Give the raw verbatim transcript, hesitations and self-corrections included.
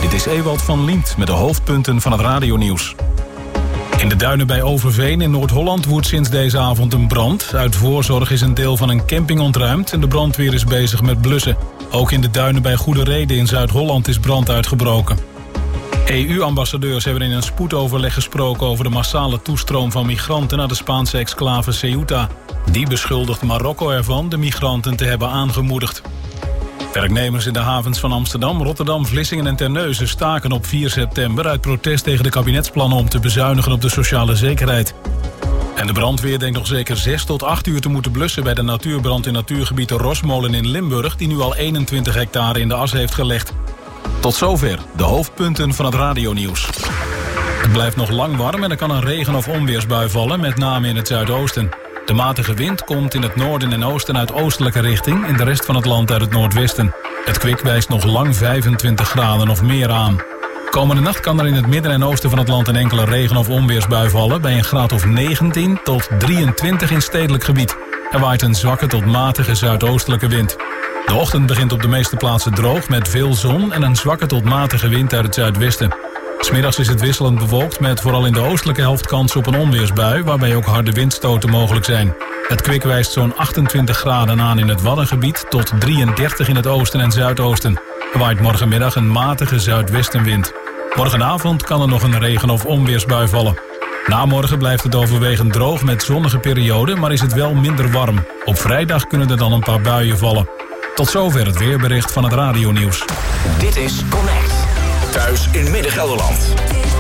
Dit is Ewald van Liemt met de hoofdpunten van het radionieuws. In de duinen bij Overveen in Noord-Holland woedt sinds deze avond een brand. Uit voorzorg is een deel van een camping ontruimd en de brandweer is bezig met blussen. Ook in de duinen bij Goede Rede in Zuid-Holland is brand uitgebroken. E U-ambassadeurs hebben in een spoedoverleg gesproken over de massale toestroom van migranten naar de Spaanse exclave Ceuta. Die beschuldigt Marokko ervan de migranten te hebben aangemoedigd. Werknemers in de havens van Amsterdam, Rotterdam, Vlissingen en Terneuzen staken op vier september uit protest tegen de kabinetsplannen om te bezuinigen op de sociale zekerheid. En de brandweer denkt nog zeker zes tot acht uur te moeten blussen bij de natuurbrand in natuurgebied de Rosmolen in Limburg, die nu al eenentwintig hectare in de as heeft gelegd. Tot zover de hoofdpunten van het radionieuws. Het blijft nog lang warm en er kan een regen- of onweersbui vallen, met name in het zuidoosten. De matige wind komt in het noorden en oosten uit oostelijke richting, in de rest van het land uit het noordwesten. Het kwik wijst nog lang vijfentwintig graden of meer aan. Komende nacht kan er in het midden en oosten van het land een enkele regen- of onweersbui vallen, bij een graad of negentien tot drieëntwintig in stedelijk gebied. Er waait een zwakke tot matige zuidoostelijke wind. De ochtend begint op de meeste plaatsen droog met veel zon en een zwakke tot matige wind uit het zuidwesten. 'S Middags is het wisselend bewolkt met vooral in de oostelijke helft kans op een onweersbui, waarbij ook harde windstoten mogelijk zijn. Het kwik wijst zo'n achtentwintig graden aan in het Waddengebied tot drieëndertig in het oosten en zuidoosten. Er waait morgenmiddag een matige zuidwestenwind. Morgenavond kan er nog een regen- of onweersbui vallen. Na morgen blijft het overwegend droog met zonnige perioden, maar is het wel minder warm. Op vrijdag kunnen er dan een paar buien vallen. Tot zover het weerbericht van het radionieuws. Dit is Connect. Thuis in Midden-Gelderland.